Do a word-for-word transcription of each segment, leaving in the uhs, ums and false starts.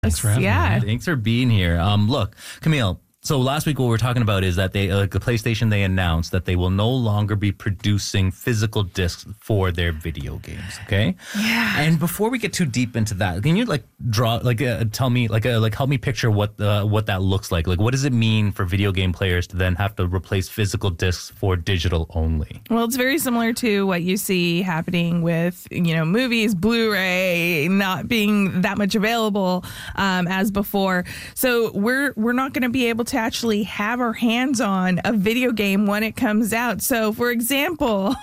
Thanks for having yeah. me. Thanks for being here. Um, look, Camille. So last week what we were talking about is that they, like the PlayStation, they announced that they will no longer be producing physical discs for their video games. Okay. Yeah. And before we get too deep into that, can you like draw, like, uh, tell me, like, uh, like help me picture what the what that looks like? Like, what does it mean for video game players to then have to replace physical discs for digital only? Well, it's very similar to what you see happening with, you know, movies, Blu-ray not being that much available um, as before. So we're we're not going to be able to to actually have our hands on a video game when it comes out. So, for example,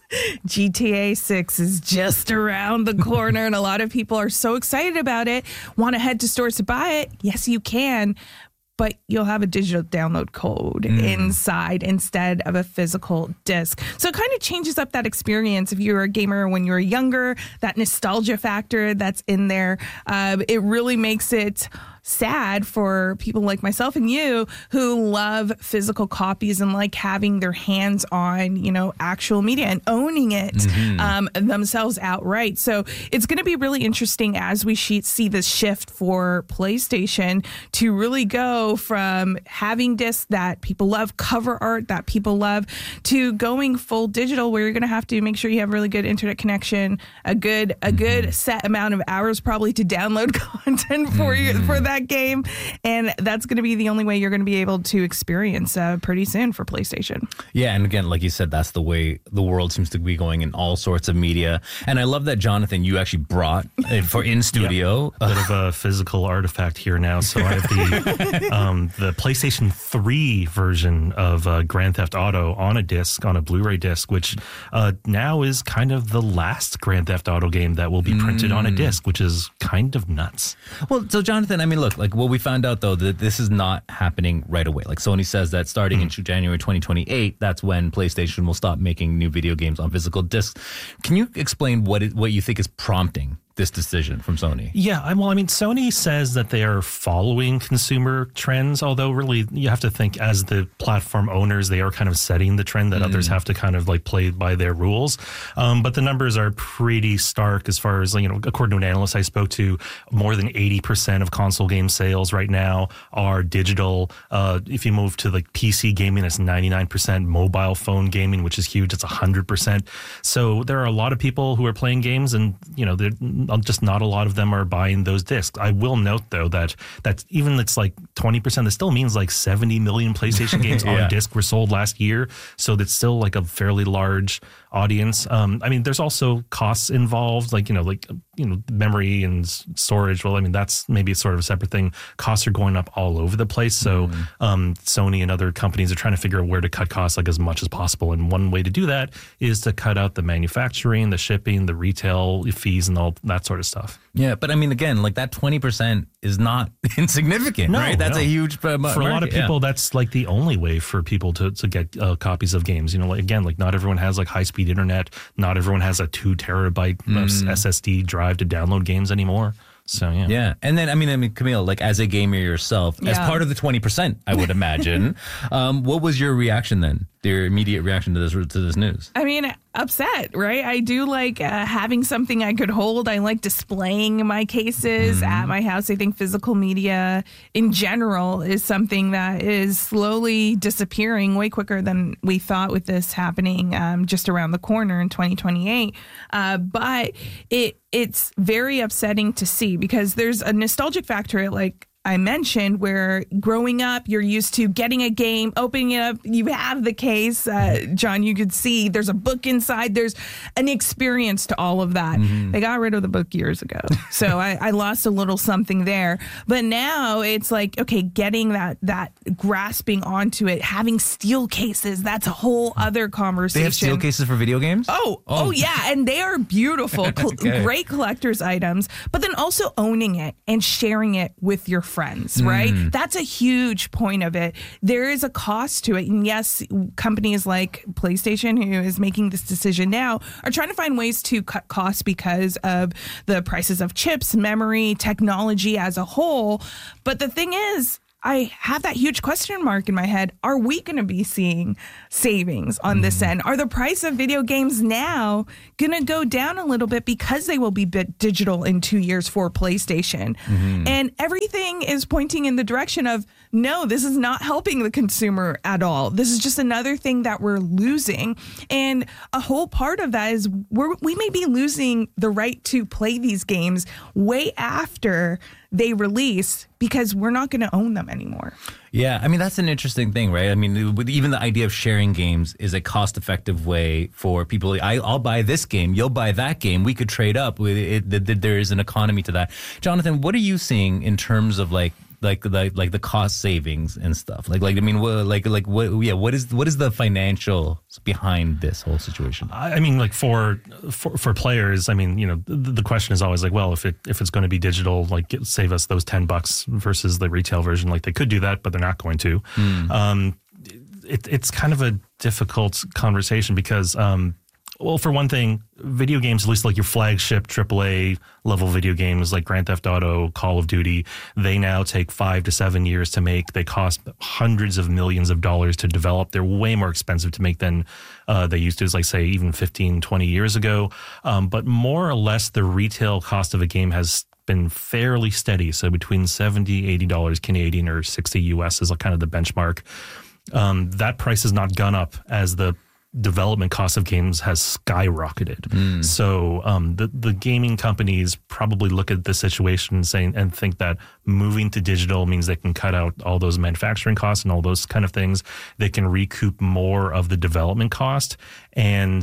G T A six is just around the corner and a lot of people are so excited about it, want to head to stores to buy it. Yes, you can, but you'll have a digital download code mm. inside instead of a physical disc. So it kind of changes up that experience. If you were a gamer when you were younger, that nostalgia factor that's in there, uh, it really makes it sad for people like myself and you who love physical copies and like having their hands on, you know, actual media and owning it mm-hmm. um, themselves outright. So it's going to be really interesting as we see this shift for PlayStation to really go from having discs that people love, cover art that people love, to going full digital where you're going to have to make sure you have really good internet connection, a good a good mm-hmm. set amount of hours probably to download content for mm-hmm. you for that game, and that's going to be the only way you're going to be able to experience uh, pretty soon for PlayStation. Yeah, and again, like you said, that's the way the world seems to be going in all sorts of media. And I love that, Jonathan, you actually brought it for in studio. Yep. A bit of a physical artifact here now. So I have the um, the PlayStation three version of uh, Grand Theft Auto on a disc, on a Blu-ray disc, which uh, now is kind of the last Grand Theft Auto game that will be printed mm. on a disc, which is kind of nuts. Well, so Jonathan, I mean, look, like what we found out though, that this is not happening right away. Like Sony says that starting mm. in January twenty twenty-eight, that's when PlayStation will stop making new video games on physical discs. Can you explain what it, what you think is prompting this decision from Sony? Yeah, well, I mean, Sony says that they are following consumer trends, although really you have to think as the platform owners, they are kind of setting the trend that mm. others have to kind of like play by their rules. Um, but the numbers are pretty stark as far as, you know, according to an analyst I spoke to, more than eighty percent of console game sales right now are digital. Uh, if you move to like P C gaming, it's ninety-nine percent. Mobile phone gaming, which is huge, it's one hundred percent. So there are a lot of people who are playing games and, you know, they're just not a lot of them are buying those discs. I will note, though, that that even it's like twenty percent, that still means like seventy million PlayStation games yeah. on disc were sold last year. So that's still like a fairly large audience. Um, I mean, there's also costs involved, like, you know, like, you know, memory and storage. Well, I mean, that's maybe sort of a separate thing. Costs are going up all over the place. So mm. um, Sony and other companies are trying to figure out where to cut costs like as much as possible. And one way to do that is to cut out the manufacturing, the shipping, the retail fees and all that sort of stuff. Yeah, but I mean, again, like that twenty percent is not insignificant, no, right? That's no. a huge uh, for market. a lot of people. Yeah. That's like the only way for people to to get uh, copies of games. You know, like, again, like not everyone has like high speed internet. Not everyone has a two terabyte mm. S S D drive to download games anymore. So, yeah. Yeah. And then, I mean, I mean, Camille, like as a gamer yourself, yeah. as part of the twenty percent, I would imagine, um, what was your reaction then? Your immediate reaction to this to this news? I mean, upset, right? I do like uh, having something I could hold. I like displaying my cases mm-hmm. at my house. I think physical media in general is something that is slowly disappearing way quicker than we thought with this happening um, just around the corner in twenty twenty-eight. Uh, but it it's very upsetting to see because there's a nostalgic factor, like I mentioned, where growing up, you're used to getting a game, opening it up, you have the case. Uh, John, you could see there's a book inside. There's an experience to all of that. Mm-hmm. They got rid of the book years ago. So I, I lost a little something there. But now it's like, okay, getting that, that grasping onto it, having steel cases, that's a whole other conversation. They have steel cases for video games? Oh, oh, oh yeah. And they are beautiful, okay. great collector's items, but then also owning it and sharing it with your friends, right? Mm. That's a huge point of it. There is a cost to it. And yes, companies like PlayStation, who is making this decision now, are trying to find ways to cut costs because of the prices of chips, memory, technology as a whole. But the thing is, I have that huge question mark in my head. Are we going to be seeing savings on mm. this end? Are the price of video games now going to go down a little bit because they will be bit digital in two years for PlayStation? Mm-hmm. And everything is pointing in the direction of, no, this is not helping the consumer at all. This is just another thing that we're losing. And a whole part of that is we're, we may be losing the right to play these games way after they release because we're not going to own them anymore. Yeah, I mean, that's an interesting thing, right? I mean, with even the idea of sharing games is a cost-effective way for people. I, I'll buy this game, you'll buy that game. We could trade up. It, it, it, there is an economy to that. Jonathan, what are you seeing in terms of like like the like the cost savings and stuff? Like like I mean, what, like like what? Yeah, what is what is the financial behind this whole situation? I mean, like for for, for players, I mean, you know, the, the question is always like, well, if it if it's going to be digital, like get, save us those ten bucks versus the retail version. Like they could do that, but they're not going to. Mm. Um, it, it's kind of a difficult conversation because. Um, Well, for one thing, video games, at least like your flagship triple A level video games like Grand Theft Auto, Call of Duty, they now take five to seven years to make. They cost hundreds of millions of dollars to develop. They're way more expensive to make than uh, they used to, like, say, even fifteen, twenty years ago. Um, but more or less, the retail cost of a game has been fairly steady. So between seventy, eighty dollars Canadian or sixty U S is kind of the benchmark. Um, that price has not gone up as the development cost of games has skyrocketed. Mm. So um, the the gaming companies probably look at this situation and saying and think that moving to digital means they can cut out all those manufacturing costs and all those kind of things. They can recoup more of the development cost, and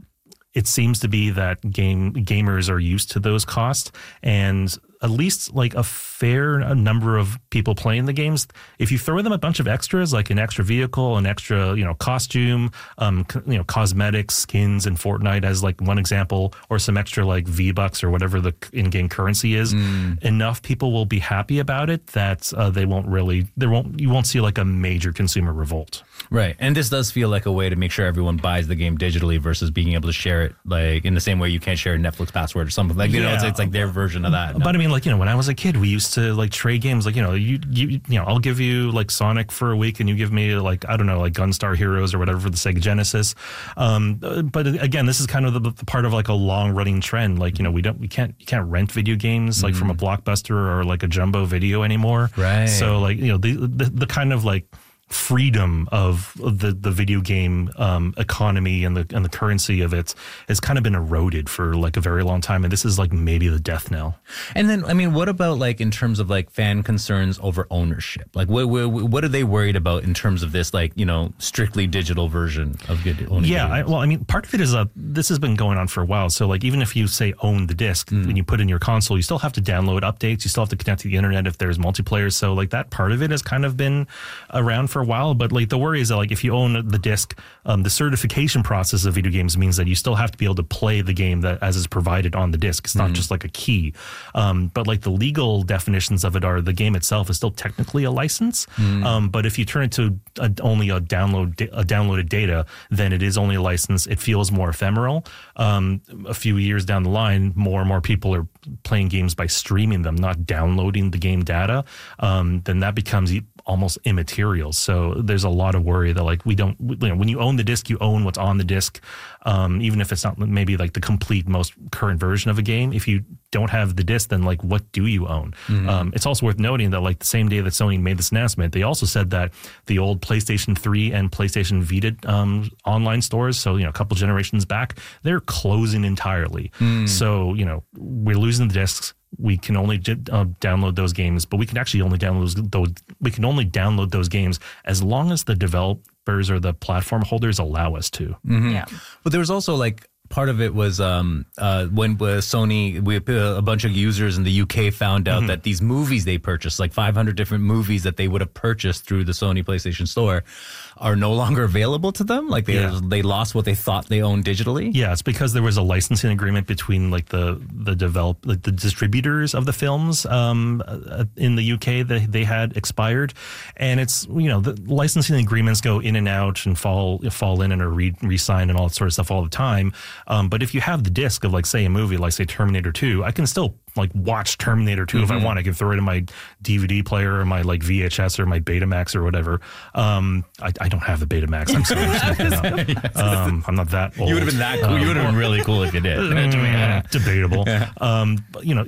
it seems to be that game gamers are used to those costs, and at least like a fair number of people playing the games, if you throw them a bunch of extras, like an extra vehicle, an extra, you know, costume, um, you know, cosmetics, skins in Fortnite as like one example, or some extra like V-Bucks or whatever the in-game currency is, mm. enough people will be happy about it that uh, they won't really, there won't, you won't see like a major consumer revolt. Right. And this does feel like a way to make sure everyone buys the game digitally versus being able to share it like in the same way you can't share a Netflix password or something. Like, you yeah. know, it's, it's like their version of that. But no. I mean, like, you know, when I was a kid, we used to like trade games. Like, you know, you, you, you know, I'll give you like Sonic for a week and you give me like, I don't know, like Gunstar Heroes or whatever for the Sega Genesis. Um, but again, this is kind of the, the part of like a long running trend. Like, you know, we don't, we can't, you can't rent video games like mm. from a Blockbuster or like a Jumbo Video anymore. Right. So like, you know, the, the, the kind of like freedom of the the video game um, economy and the and the currency of it has kind of been eroded for like a very long time, and this is like maybe the death knell. And then, I mean, what about like in terms of like fan concerns over ownership? Like, what what, what are they worried about in terms of this, like, you know, strictly digital version of good owning? Yeah, I, well, I mean, part of it is uh, this has been going on for a while. So like, even if you say own the disc mm. when you put in your console, you still have to download updates. You still have to connect to the internet if there's multiplayer. So like that part of it has kind of been around for a while, but like the worry is that like if you own the disc, um, the certification process of video games means that you still have to be able to play the game that as is provided on the disc. It's not mm. just like a key. Um, but like the legal definitions of it are the game itself is still technically a license. Mm. Um, but if you turn it to a, only a download a downloaded data, then it is only a license. It feels more ephemeral. Um, a few years down the line, more and more people are playing games by streaming them, not downloading the game data. Um, then that becomes almost immaterial. So there's a lot of worry that like we don't, you know, when you own the disc, you own what's on the disc, um, even if it's not maybe like the complete most current version of a game. If you don't have the disc, then like what do you own? Mm-hmm. Um, it's also worth noting that like the same day that Sony made this announcement, they also said that the old PlayStation three and PlayStation Vita um, online stores, so you know a couple generations back, they're closing entirely. Mm. So you know we're losing the discs. We can only uh, download those games, but we can actually only download those, those. We can only download those games as long as the developers or the platform holders allow us to. Mm-hmm. Yeah, but there was also like part of it was um, uh, when uh, Sony, we, uh, a bunch of users in the U K found out mm-hmm. that these movies they purchased, like five hundred different movies that they would have purchased through the Sony PlayStation Store, are no longer available to them. Like they yeah. they lost what they thought they owned digitally. Yeah, it's because there was a licensing agreement between like the the develop like the distributors of the films um, in the U K that they had expired, and it's you know the licensing agreements go in and out and fall fall in and are re re-signed and all that sort of stuff all the time. Um, but if you have the disc of like, say, a movie, like say Terminator two, I can still like watch Terminator two mm-hmm. if I want. I can throw it in my D V D player or my like V H S or my Betamax or whatever. Um, I, I don't have the Betamax. I'm sorry. yes. um, I'm not that old. You would have been that cool. Um, you would have been really cool if you did. Mm, debatable. Um, but, you know,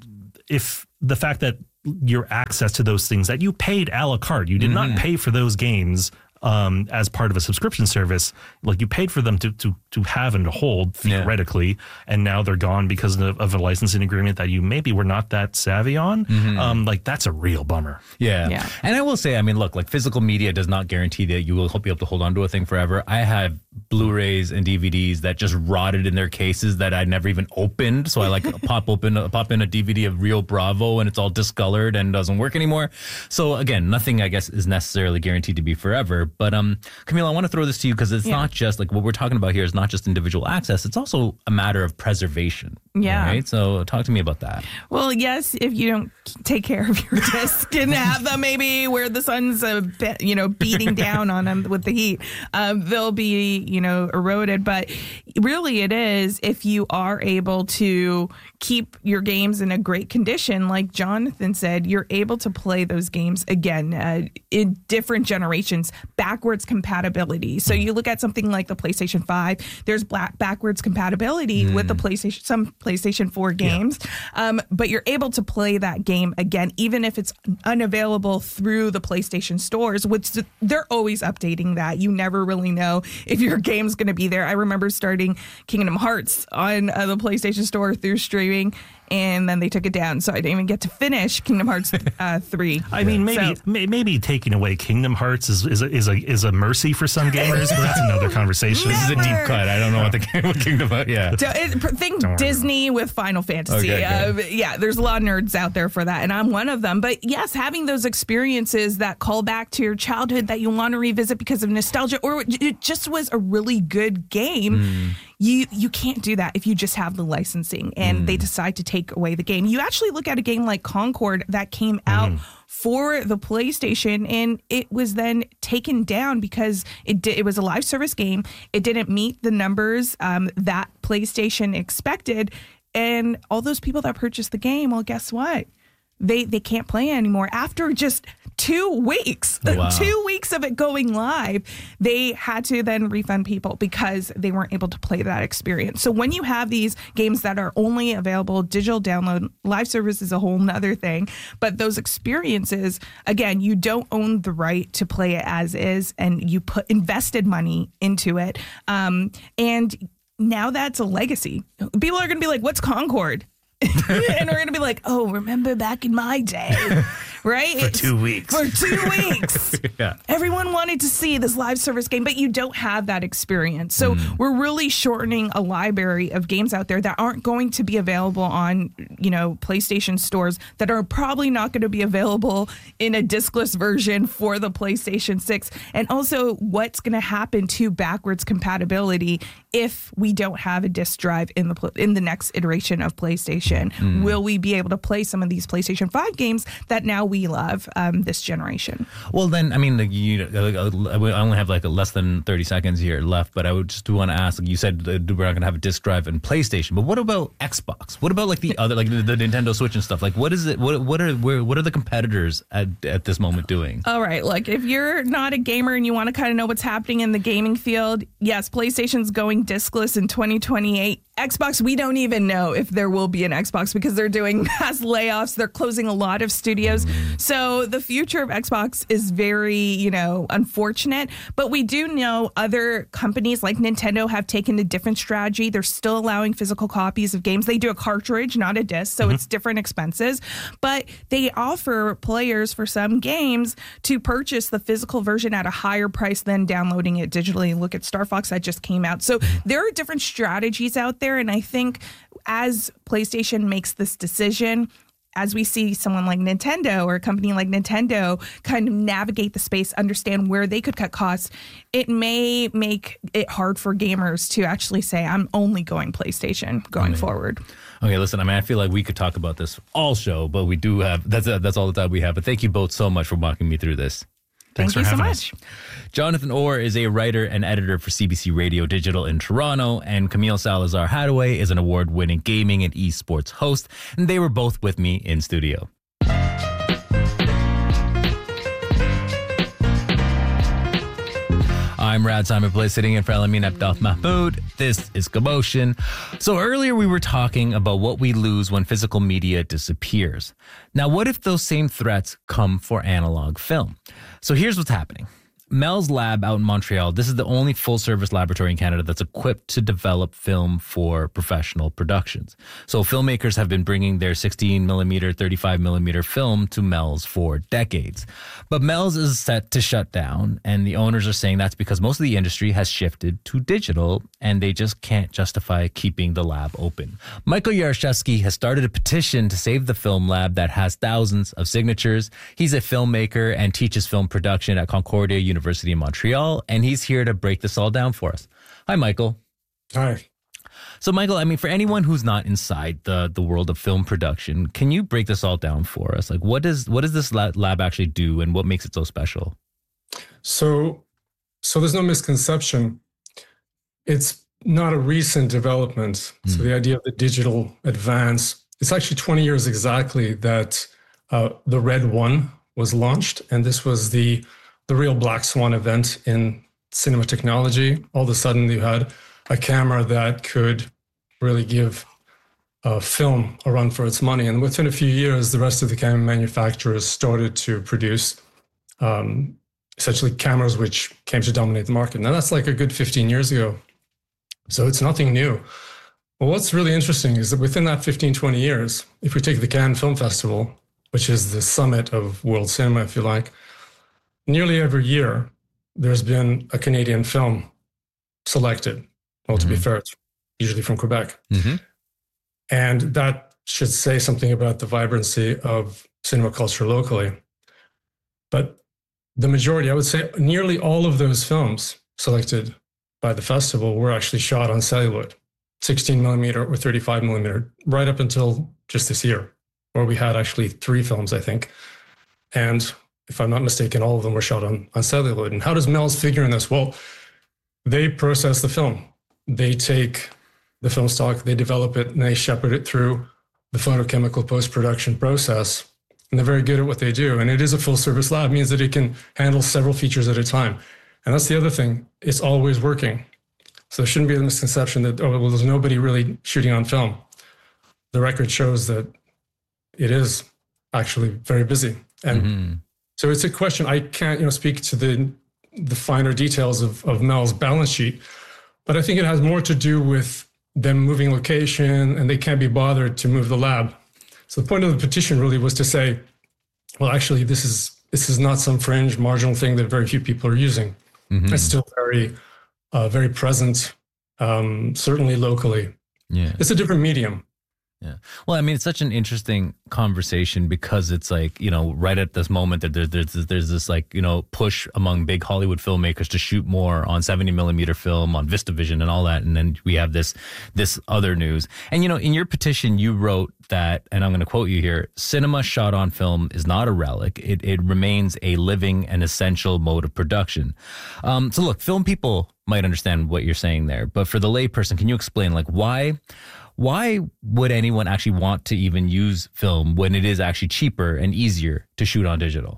if the fact that your access to those things that you paid a la carte, you did mm-hmm. not pay for those games um, as part of a subscription service, like you paid for them to to to have and to hold theoretically, yeah. and now they're gone because of, of a licensing agreement that you maybe were not that savvy on. Mm-hmm. Um, like that's a real bummer. Yeah. yeah. And I will say, I mean, look, like physical media does not guarantee that you will be able to hold on to a thing forever. I have Blu-rays and D V Ds that just rotted in their cases that I never even opened. So I like pop open, pop in a D V D of Rio Bravo and it's all discolored and doesn't work anymore. So again, nothing I guess is necessarily guaranteed to be forever. But um, Camila, I want to throw this to you because it's yeah. not just like what we're talking about here is not just individual access. It's also a matter of preservation. Yeah. Right. So talk to me about that. Well, yes, if you don't take care of your disc and have them maybe where the sun's a bit, you know, beating down on them with the heat, um, they'll be, you know, eroded. But really it is if you are able to keep your games in a great condition, like Jonathan said, you're able to play those games again uh, in different generations, backwards compatibility. So you look at something like the PlayStation five, there's black backwards compatibility mm. with the PlayStation, some PlayStation four games, yeah. um, but you're able to play that game again, even if it's unavailable through the PlayStation stores, which they're always updating that. You never really know if your game's going to be there. I remember starting Kingdom Hearts on uh, the PlayStation Store through streaming, and then they took it down, so I didn't even get to finish Kingdom Hearts uh, three. I mean, maybe so, may, maybe taking away Kingdom Hearts is is a, is a is a mercy for some gamers, but that's another conversation. This is a deep cut. I don't know what the Kingdom Hearts. Yeah, so it, think don't Disney worry. With Final Fantasy. Okay, uh, yeah, there's a lot of nerds out there for that, and I'm one of them. But yes, having those experiences that call back to your childhood that you want to revisit because of nostalgia, or it just was a really good game. Mm. You you can't do that if you just have the licensing and mm. they decide to take away the game. You actually look at a game like Concord that came out mm. for the PlayStation, and it was then taken down because it did, it was a live service game. It didn't meet the numbers um, that PlayStation expected, and all those people that purchased the game, well, guess what? They they can't play anymore after just two weeks, wow. two weeks of it going live. They had to then refund people because they weren't able to play that experience. So when you have these games that are only available digital download, live service is a whole nother thing. But those experiences, again, you don't own the right to play it as is, and you put invested money into it. Um, and now that's a legacy. People are going to be like, "What's Concord?" And we're going to be like, oh, remember back in my day, right? For two weeks. For two weeks. yeah. Everyone wanted to see this live service game, but you don't have that experience. So mm. we're really shortening a library of games out there that aren't going to be available on, you know, PlayStation stores, that are probably not going to be available in a discless version for the PlayStation six. And also what's going to happen to backwards compatibility if we don't have a disc drive in the in the next iteration of PlayStation. Mm. Will we be able to play some of these PlayStation five games that now we love um, this generation? Well, then, I mean, you know, I only have like less than thirty seconds here left, but I would just want to ask, like you said, we're not going to have a disc drive in PlayStation, but what about Xbox? What about like the other, like the, the Nintendo Switch and stuff? Like, what is it? What what are where, what are the competitors at, at this moment doing? All right, look, if you're not a gamer and you want to kind of know what's happening in the gaming field, yes, PlayStation's going discless in twenty twenty-eight. Xbox, we don't even know if there will be an Xbox because they're doing mass layoffs. They're closing a lot of studios. So the future of Xbox is very, you know, unfortunate. But we do know other companies like Nintendo have taken a different strategy. They're still allowing physical copies of games. They do a cartridge, not a disc, so mm-hmm. it's different expenses. But they offer players for some games to purchase the physical version at a higher price than downloading it digitally. Look at Star Fox that just came out. So there are different strategies out there. And I think as PlayStation makes this decision, as we see someone like Nintendo or a company like Nintendo kind of navigate the space, understand where they could cut costs, it may make it hard for gamers to actually say, I'm only going PlayStation going okay. forward. Okay, listen, I mean, I feel like we could talk about this all show, but we do have, that's that's all the time we have. But thank you both so much for walking me through this. Thanks Thank for you so having much. us. Jonathan Orr is a writer and editor for C B C Radio Digital in Toronto, and Camille Salazar Hadaway is an award-winning gaming and esports host, and they were both with me in studio. I'm Rad Simon Play, sitting in for Elamin Abdel Mahmoud. This is Commotion. So earlier we were talking about what we lose when physical media disappears. Now, what if those same threats come for analog film? So here's what's happening. Mel's lab out in Montreal, this is the only full-service laboratory in Canada that's equipped to develop film for professional productions. So filmmakers have been bringing their sixteen millimeter, thirty-five millimeter film to Mel's for decades. But Mel's is set to shut down, and the owners are saying that's because most of the industry has shifted to digital, and they just can't justify keeping the lab open. Michael Yarashevsky has started a petition to save the film lab that has thousands of signatures. He's a filmmaker and teaches film production at Concordia University. University in Montreal, and he's here to break this all down for us. Hi, Michael. Hi. So, Michael, I mean, for anyone who's not inside the the world of film production, can you break this all down for us? Like, what does what does this lab actually do, and what makes it so special? So, so there's no misconception. It's not a recent development. Mm. So the idea of the digital advance, it's actually twenty years exactly that uh, the Red One was launched, and this was the the real black swan event in cinema technology. All of a sudden you had a camera that could really give a film a run for its money. And within a few years, the rest of the camera manufacturers started to produce um, essentially cameras which came to dominate the market. Now that's like a good fifteen years ago. So it's nothing new. Well, what's really interesting is that within that fifteen, twenty years, if we take the Cannes Film Festival, which is the summit of world cinema, if you like, nearly every year, there's been a Canadian film selected. Well, to mm-hmm. be fair, it's usually from Quebec. Mm-hmm. And that should say something about the vibrancy of cinema culture locally. But the majority, I would say nearly all of those films selected by the festival were actually shot on celluloid, sixteen millimeter or thirty-five millimeter, right up until just this year, where we had actually three films, I think. And if I'm not mistaken, all of them were shot on, on celluloid. And how does Mel's figure in this? Well, they process the film. They take the film stock, they develop it, and they shepherd it through the photochemical post-production process. And they're very good at what they do. And it is a full-service lab, means that it can handle several features at a time. And that's the other thing. It's always working. So there shouldn't be a misconception that, oh, well, there's nobody really shooting on film. The record shows that it is actually very busy. And mm-hmm. So it's a question. I can't, you know, speak to the the finer details of, of Mel's balance sheet, but I think it has more to do with them moving location, and they can't be bothered to move the lab. So the point of the petition really was to say, well, actually, this is this is not some fringe marginal thing that very few people are using. Mm-hmm. It's still very, uh, very present, um, certainly locally. Yeah, it's a different medium. Yeah. Well, I mean, it's such an interesting conversation because it's like, you know, right at this moment that there, there's, there's this like, you know, push among big Hollywood filmmakers to shoot more on seventy millimeter film, on VistaVision and all that. And then we have this, this other news. And, you know, in your petition, you wrote that, and I'm going to quote you here, cinema shot on film is not a relic. It, it remains a living and essential mode of production. Um, so look, film people might understand what you're saying there, but for the layperson, can you explain like why, Why would anyone actually want to even use film when it is actually cheaper and easier to shoot on digital?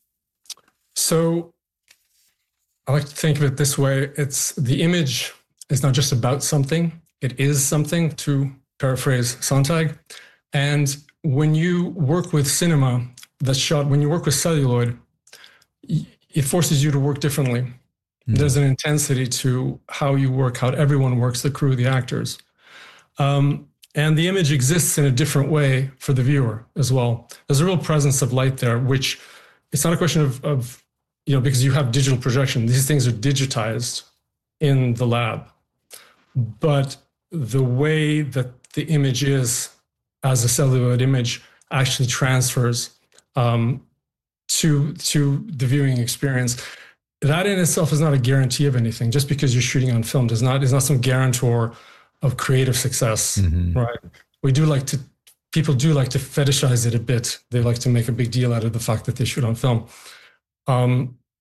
So I like to think of it this way. It's the image is not just about something. It is something, to paraphrase Sontag. And when you work with cinema that's shot, when you work with celluloid, it forces you to work differently. Mm-hmm. There's an intensity to how you work, how everyone works, the crew, the actors. Um, and the image exists in a different way for the viewer as well. There's a real presence of light there, which it's not a question of, of, you know, because you have digital projection, these things are digitized in the lab. But the way that the image is as a celluloid image actually transfers um, to, to the viewing experience. That in itself is not a guarantee of anything. Just because you're shooting on film does not, is not some guarantor of creative success, mm-hmm. right? We do like to, people do like to fetishize it a bit. They like to make a big deal out of the fact that they shoot on film. Um,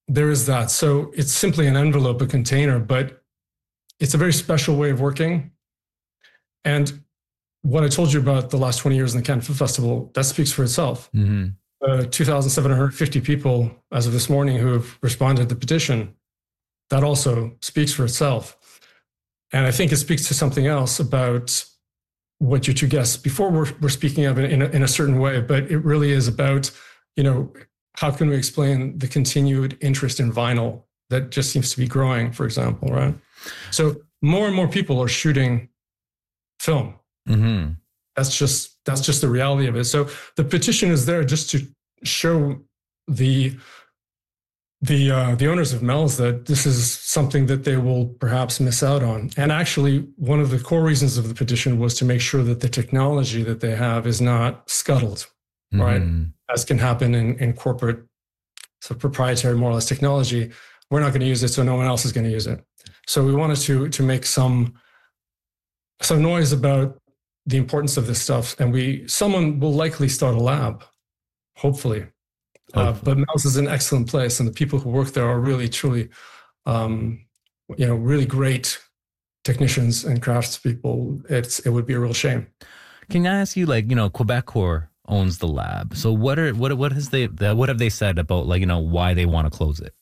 there is that. So it's simply an envelope, a container, but it's a very special way of working. And what I told you about the last twenty years in the Cannes Film Festival, that speaks for itself. Mm-hmm. Uh, two thousand seven hundred fifty people as of this morning who have responded to the petition, that also speaks for itself. And I think it speaks to something else about what your two guests before were, were speaking of in a, in a certain way, but it really is about, you know, how can we explain the continued interest in vinyl that just seems to be growing, for example, right? So more and more people are shooting film. Mm-hmm. That's just that's just the reality of it. So the petition is there just to show the the uh, the owners of Mel's that this is something that they will perhaps miss out on. And actually, one of the core reasons of the petition was to make sure that the technology that they have is not scuttled, mm-hmm. right? As can happen in, in corporate, so proprietary, more or less technology. We're not going to use it, so no one else is going to use it. So we wanted to to make some some noise about the importance of this stuff, and we someone will likely start a lab, hopefully. Uh, but Mel's is an excellent place, and the people who work there are really, truly, um, you know, really great technicians and craftspeople. It's it would be a real shame. Can I ask you, like, you know, Quebecor owns the lab, so what are what what has they what have they said about, like, you know, why they want to close it?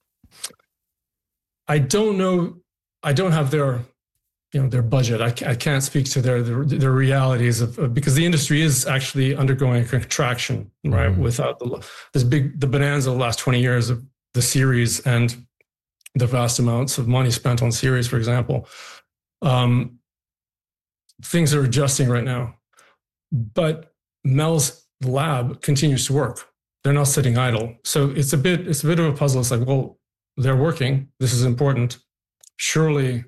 I don't know. I don't have their. You know, their budget. I, I can't speak to their their, their realities of, of because the industry is actually undergoing a contraction, right? Mm-hmm. Without the this big the bonanza of the last twenty years of the series and the vast amounts of money spent on series, for example, um, things are adjusting right now. But Mel's lab continues to work. They're not sitting idle. So it's a bit it's a bit of a puzzle. It's like, well, they're working. This is important. Surely.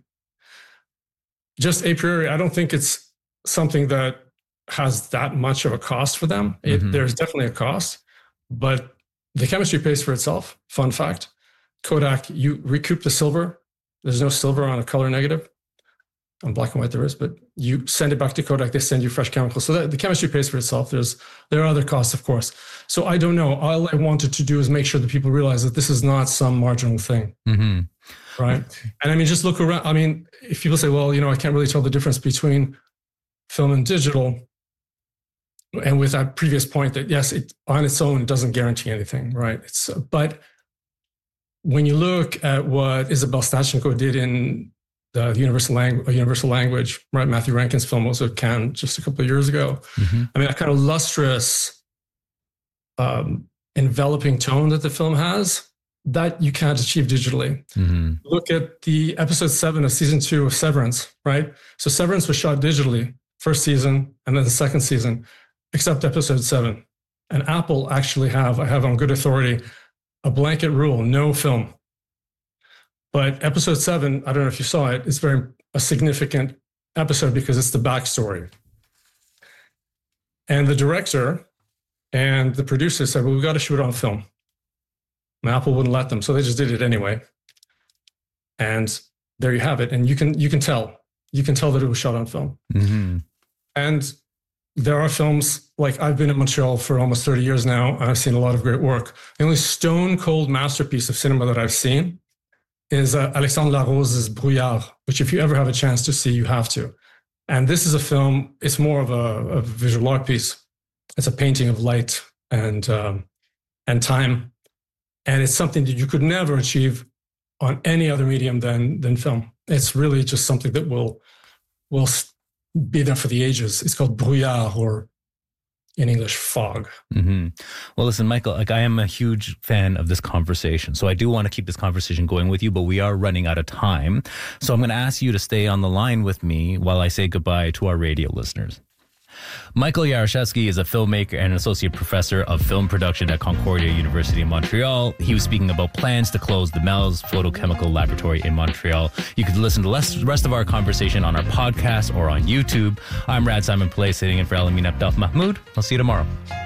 Just a priori, I don't think it's something that has that much of a cost for them. It, mm-hmm. There's definitely a cost, but the chemistry pays for itself. Fun fact, Kodak, you recoup the silver. There's no silver on a color negative. On black and white there is, but you send it back to Kodak, they send you fresh chemicals. So that, the chemistry pays for itself. There's There are other costs, of course. So I don't know. All I wanted to do is make sure that people realize that this is not some marginal thing. Mm-hmm. Right. And I mean, just look around. I mean, if people say, well, you know, I can't really tell the difference between film and digital. And with that previous point that, yes, it on its own doesn't guarantee anything. Right. It's, but when you look at what Isabel Stashchenko did in the Universal, Lang- Universal Language, right? Matthew Rankin's film was at Cannes just a couple of years ago. Mm-hmm. I mean, that kind of lustrous, um, enveloping tone that the film has, that you can't achieve digitally. Mm-hmm. Look at the episode seven of season two of Severance, right? So Severance was shot digitally, first season, and then the second season, except episode seven. And Apple actually have, I have on good authority, a blanket rule, no film. But episode seven, I don't know if you saw it, it's very a significant episode because it's the backstory. And the director and the producer said, well, we've got to shoot it on film. And Apple wouldn't let them, so they just did it anyway. And there you have it. And you can you can tell. You can tell that it was shot on film. Mm-hmm. And there are films, like I've been in Montreal for almost thirty years now, and I've seen a lot of great work. The only stone cold masterpiece of cinema that I've seen is uh, Alexandre Larose's Brouillard, which if you ever have a chance to see, you have to. And this is a film, it's more of a, a visual art piece. It's a painting of light and um, and time. And it's something that you could never achieve on any other medium than than film. It's really just something that will will be there for the ages. It's called Brouillard, or in English, fog. Mm-hmm. Well, listen, Michael, like I am a huge fan of this conversation, so I do want to keep this conversation going with you, but we are running out of time. So I'm going to ask you to stay on the line with me while I say goodbye to our radio listeners. Michael Yaroshevsky is a filmmaker and an associate professor of film production at Concordia University in Montreal. He was speaking about plans to close the Mel's Photochemical Laboratory in Montreal. You could listen to the rest of our conversation on our podcast or on YouTube. I'm Rad Simon Pillay, sitting in for Alameen Abdel Mahmoud. I'll see you tomorrow.